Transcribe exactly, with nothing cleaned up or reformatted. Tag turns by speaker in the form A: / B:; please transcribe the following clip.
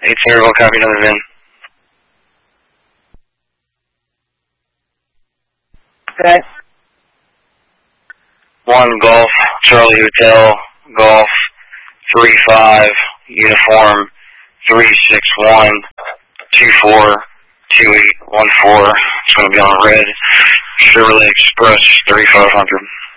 A: eight zero, copy another V I N.
B: Okay.
A: One Golf, Charlie Hotel, Golf, three five, uniform, three six one, two four, two eight one four. It's going to be on red. Chevrolet Express, thirty-five hundred.